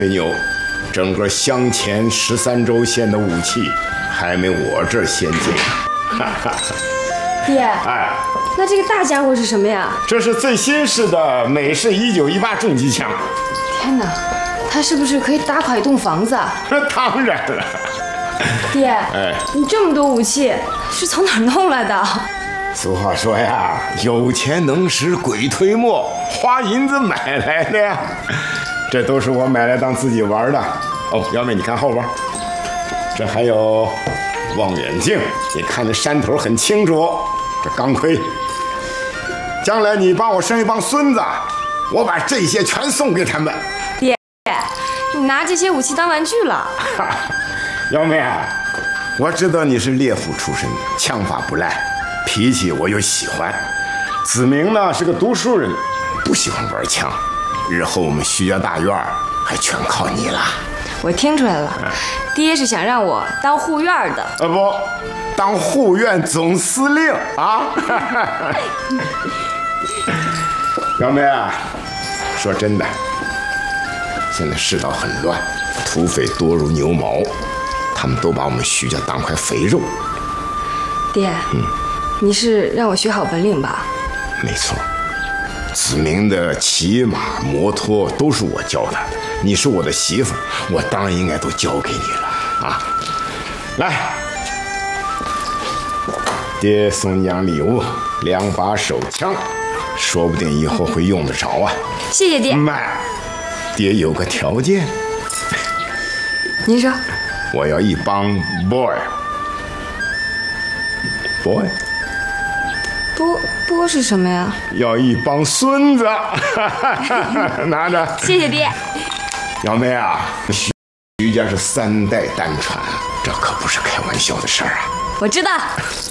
牛，整个镶嵌13州县的武器还没我这儿先进。 爹， 哎， 那这个大家伙是什么呀？ 这是最新式的美式1918重机枪。 天哪，它是不是可以打垮一栋房子啊？ 当然了。 爹， 哎， 你这么多武器是从哪儿弄来的？ 俗话说呀，有钱能使鬼推磨，花银子买来的呀。这都是我买来当自己玩的。哦，幺妹，你看后边，这还有望远镜，你看这山头很清楚。这钢盔，将来你帮我生一帮孙子，我把这些全送给他们。 爹，你拿这些武器当玩具了？ 幺妹啊，我知道你是猎夫出身，枪法不赖，脾气我又喜欢。子明呢是个读书人，不喜欢玩枪。日后我们徐家大院还全靠你了。 我听出来了，爹是想让我当护院的。 不，当护院总司令啊！小梅啊，说真的，现在世道很乱，土匪多如牛毛，他们都把我们徐家当块肥肉。 爹，你是让我学好本领吧？ 没错，子明的骑马、摩托都是我教他的。你是我的媳妇，我当然应该都交给你了啊！来，爹送娘礼物，2把手枪，说不定以后会用得着啊。 谢谢爹。 爹有个条件。 您说？ 我要一帮 boy。 波是什么呀？ 要一帮孙子。拿着。 谢谢爹。 小梅啊，徐家是3代单传，这可不是开玩笑的事儿啊。 我知道。